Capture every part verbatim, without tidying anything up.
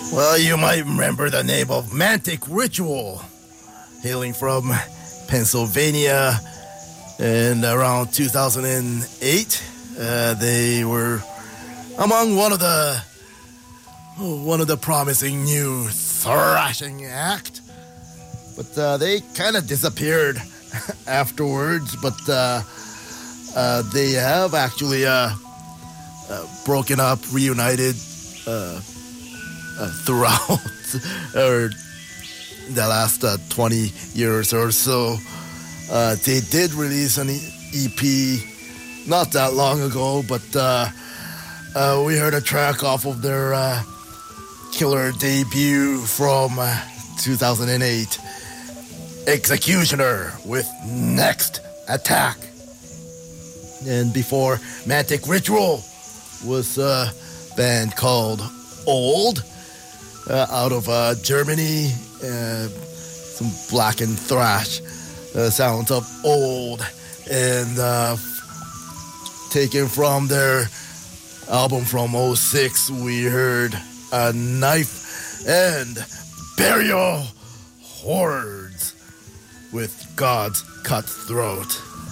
Well, you might remember the name of Mantic Ritual, hailing from Pennsylvania. And around two thousand eight, uh, they were among one of the one of the promising new thrashing act. But uh, they kind of disappeared afterwards. But uh, uh, they have actually uh, uh, broken up, reunited. Uh, Uh, throughout or the last uh, twenty years or so. Uh, they did release an E P not that long ago, but uh, uh, we heard a track off of their uh, killer debut from uh, two thousand eight, Executioner with Next Attack. And before Mantic Ritual was a band called Old, Uh, out of uh, Germany, uh, some black and thrash uh, sounds of Old, and uh, taken from their album from oh six, we heard A Knife and Burial Hordes with God's Cut Throat.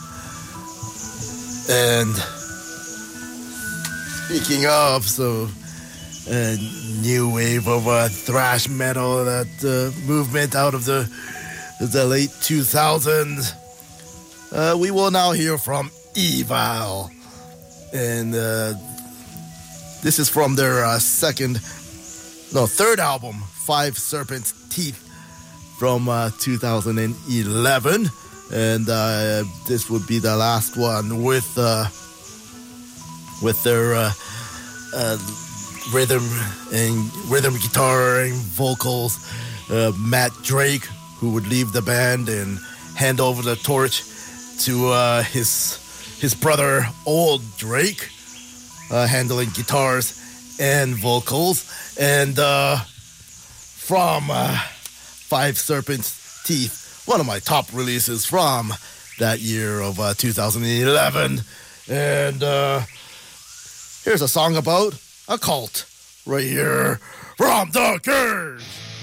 And speaking of, so a new wave of uh, thrash metal, that uh, movement out of the the late two thousands. Uh, we will now hear from Evil, and uh, this is from their uh, second, no, third album, Five Serpents' Teeth, from uh, two thousand eleven, and uh, this would be the last one with uh, with their uh, uh, rhythm and rhythm guitar and vocals, uh, Matt Drake, who would leave the band and hand over the torch to uh, his his brother Old Drake, uh, handling guitars and vocals. And uh, from uh, Five Serpents' Teeth, one of my top releases from that year of uh, two thousand eleven. And uh, here's a song about a cult right here from The Curse.